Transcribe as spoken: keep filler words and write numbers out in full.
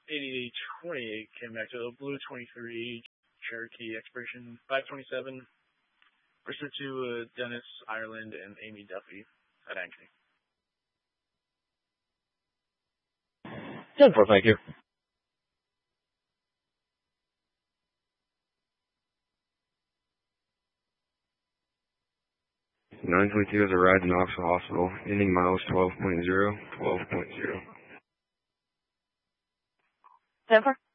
eighty-eight twenty-eight came back to the Blue twenty-three, Cherokee expiration five twenty-seven. Pursuit to uh, Dennis Ireland and Amy Duffy at Anthony. ten four, thank you. nine twenty-two has arrived in Knoxville Hospital, ending miles twelve point zero, twelve point zero. ten four.